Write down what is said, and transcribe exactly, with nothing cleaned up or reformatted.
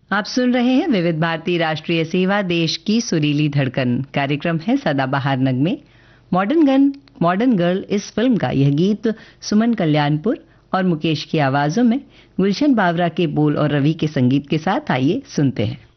आप सुन रहे हैं विविध भारती राष्ट्रीय सेवा, देश की सुरीली धड़कन। कार्यक्रम है सदाबहार नगमे। मॉडर्न गन मॉडर्न गर्ल इस फिल्म का यह गीत सुमन कल्याणपुर और मुकेश की आवाजों में गुलशन बावरा के बोल और रवि के संगीत के साथ आइए सुनते हैं।